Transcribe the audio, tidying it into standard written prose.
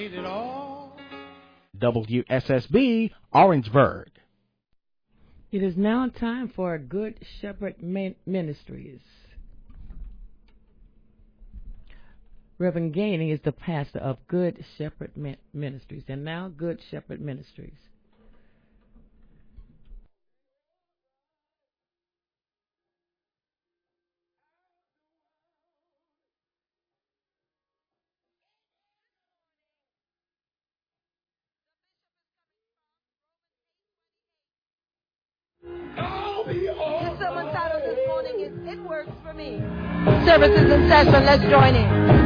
WSSB, Orangeburg. It is now time for Good Shepherd Ministries. Reverend Gainey is the pastor of Good Shepherd Ministries. And now, Good Shepherd Ministries. The sermon title this morning is It Works for Me. Service is in session. Let's join in.